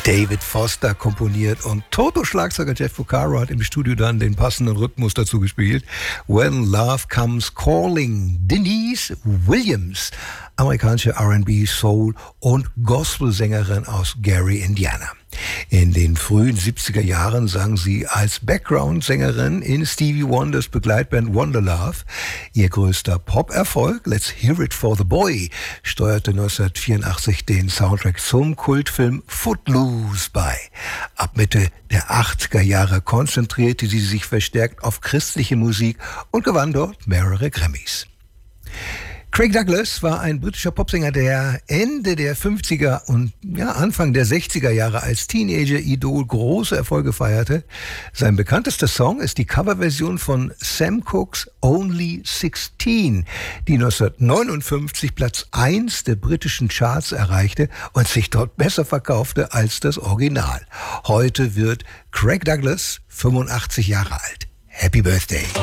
David Foster komponiert und Toto-Schlagzeuger Jeff Porcaro hat im Studio dann den passenden Rhythmus dazu gespielt. When Love Comes Calling. Denise Williams, amerikanische R&B, Soul und Gospelsängerin aus Gary, Indiana. In den frühen 70er Jahren sang sie als Background-Sängerin in Stevie Wonders Begleitband Wonderlove. Ihr größter Pop-Erfolg, Let's Hear It for the Boy, steuerte 1984 den Soundtrack zum Kultfilm Footloose bei. Ab Mitte der 80er Jahre konzentrierte sie sich verstärkt auf christliche Musik und gewann dort mehrere Grammys. Craig Douglas war ein britischer Popsänger, der Ende der 50er und Anfang der 60er Jahre als Teenager-Idol große Erfolge feierte. Sein bekanntester Song ist die Coverversion von Sam Cookes Only 16, die 1959 Platz 1 der britischen Charts erreichte und sich dort besser verkaufte als das Original. Heute wird Craig Douglas 85 Jahre alt. Happy Birthday!